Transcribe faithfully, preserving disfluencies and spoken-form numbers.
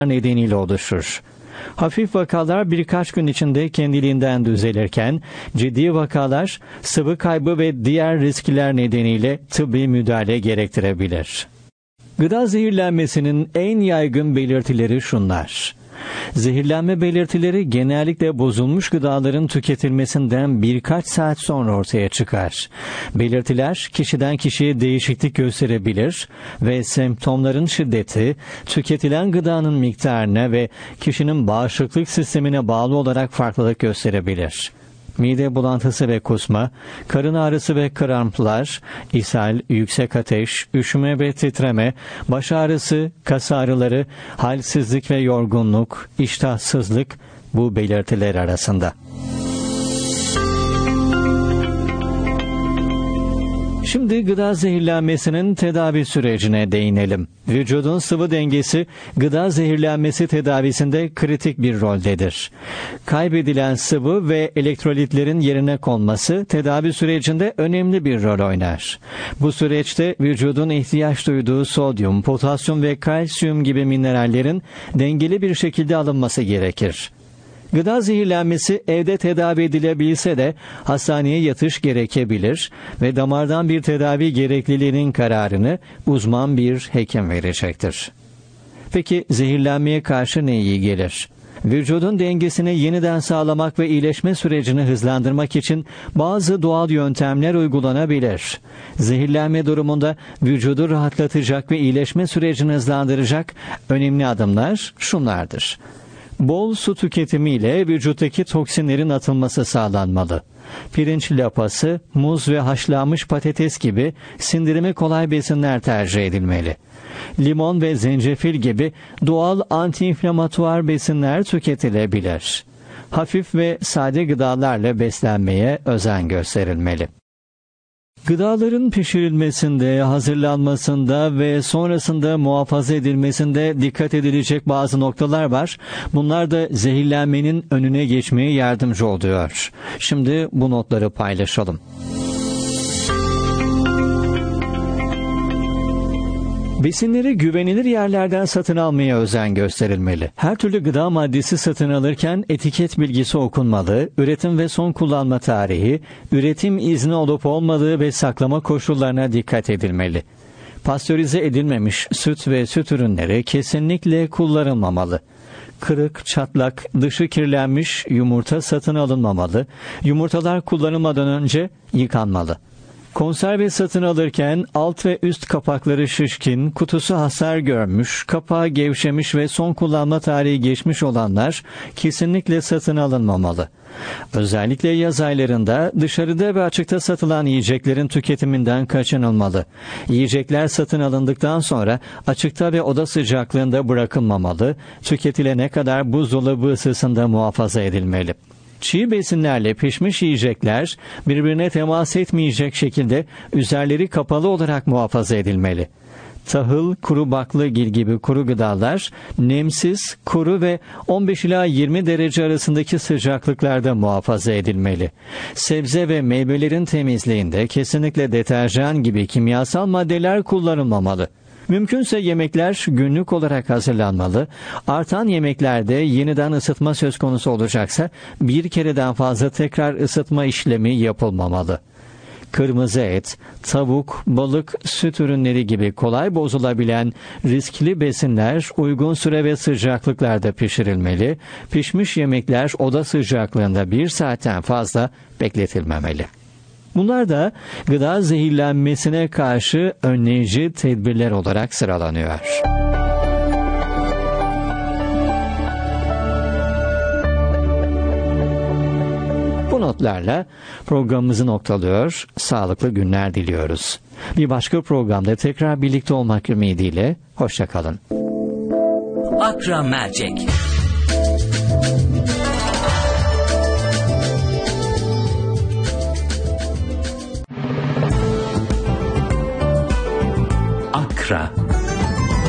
nedeniyle oluşur. Hafif vakalar birkaç gün içinde kendiliğinden düzelirken, ciddi vakalar sıvı kaybı ve diğer riskler nedeniyle tıbbi müdahale gerektirebilir. Gıda zehirlenmesinin en yaygın belirtileri şunlar. Zehirlenme belirtileri genellikle bozulmuş gıdaların tüketilmesinden birkaç saat sonra ortaya çıkar. Belirtiler kişiden kişiye değişiklik gösterebilir ve semptomların şiddeti, tüketilen gıdanın miktarına ve kişinin bağışıklık sistemine bağlı olarak farklılık gösterebilir. Mide bulantısı ve kusma, karın ağrısı ve kramplar, ishal, yüksek ateş, üşüme ve titreme, baş ağrısı, kas ağrıları, halsizlik ve yorgunluk, iştahsızlık bu belirtiler arasında. Şimdi gıda zehirlenmesinin tedavi sürecine değinelim. Vücudun sıvı dengesi gıda zehirlenmesi tedavisinde kritik bir roldedir. Kaybedilen sıvı ve elektrolitlerin yerine konması tedavi sürecinde önemli bir rol oynar. Bu süreçte vücudun ihtiyaç duyduğu sodyum, potasyum ve kalsiyum gibi minerallerin dengeli bir şekilde alınması gerekir. Gıda zehirlenmesi evde tedavi edilebilse de hastaneye yatış gerekebilir ve damardan bir tedavi gerekliliğinin kararını uzman bir hekim verecektir. Peki zehirlenmeye karşı ne iyi gelir? Vücudun dengesini yeniden sağlamak ve iyileşme sürecini hızlandırmak için bazı doğal yöntemler uygulanabilir. Zehirlenme durumunda vücudu rahatlatacak ve iyileşme sürecini hızlandıracak önemli adımlar şunlardır. Bol su tüketimiyle vücuttaki toksinlerin atılması sağlanmalı. Pirinç lapası, muz ve haşlanmış patates gibi sindirimi kolay besinler tercih edilmeli. Limon ve zencefil gibi doğal antiinflamatuar besinler tüketilebilir. Hafif ve sade gıdalarla beslenmeye özen gösterilmeli. Gıdaların pişirilmesinde, hazırlanmasında ve sonrasında muhafaza edilmesinde dikkat edilecek bazı noktalar var. Bunlar da zehirlenmenin önüne geçmeye yardımcı oluyor. Şimdi bu notları paylaşalım. Besinleri güvenilir yerlerden satın almaya özen gösterilmeli. Her türlü gıda maddesi satın alırken etiket bilgisi okunmalı, üretim ve son kullanma tarihi, üretim izni olup olmadığı ve saklama koşullarına dikkat edilmeli. Pastörize edilmemiş süt ve süt ürünleri kesinlikle kullanılmamalı. Kırık, çatlak, dışı kirlenmiş yumurta satın alınmamalı. Yumurtalar kullanılmadan önce yıkanmalı. Konserve satın alırken alt ve üst kapakları şişkin, kutusu hasar görmüş, kapağı gevşemiş ve son kullanma tarihi geçmiş olanlar kesinlikle satın alınmamalı. Özellikle yaz aylarında dışarıda ve açıkta satılan yiyeceklerin tüketiminden kaçınılmalı. Yiyecekler satın alındıktan sonra açıkta ve oda sıcaklığında bırakılmamalı, tüketilene kadar buzdolabı ısısında muhafaza edilmeli. Çiğ besinlerle pişmiş yiyecekler birbirine temas etmeyecek şekilde üzerleri kapalı olarak muhafaza edilmeli. Tahıl, kuru baklagil gibi kuru gıdalar nemsiz, kuru ve on beş ila yirmi derece arasındaki sıcaklıklarda muhafaza edilmeli. Sebze ve meyvelerin temizliğinde kesinlikle deterjan gibi kimyasal maddeler kullanılmamalı. Mümkünse yemekler günlük olarak hazırlanmalı. Artan yemeklerde yeniden ısıtma söz konusu olacaksa bir kereden fazla tekrar ısıtma işlemi yapılmamalı. Kırmızı et, tavuk, balık, süt ürünleri gibi kolay bozulabilen riskli besinler uygun süre ve sıcaklıklarda pişirilmeli. Pişmiş yemekler oda sıcaklığında bir saatten fazla bekletilmemeli. Bunlar da gıda zehirlenmesine karşı önleyici tedbirler olarak sıralanıyor. Bu notlarla programımızı noktalıyor, sağlıklı günler diliyoruz. Bir başka programda tekrar birlikte olmak ümidiyle, hoşça kalın. Akra Mercek